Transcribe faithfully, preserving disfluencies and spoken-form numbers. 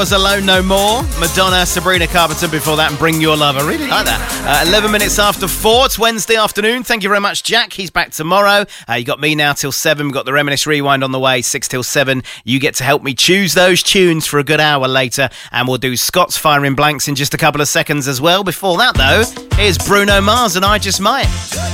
Was Alone No More, Madonna, Sabrina Carpenter before that, and Bring Your Love. I really like that. Uh, eleven minutes after four, it's Wednesday afternoon. Thank you very much, Jack. He's back tomorrow. Uh, you got me now till seven. We've got the Reminisce Rewind on the way, six till seven. You get to help me choose those tunes for a good hour later, and we'll do Scott's Firing Blanks in just a couple of seconds as well. Before that, though, here's Bruno Mars and I Just Might.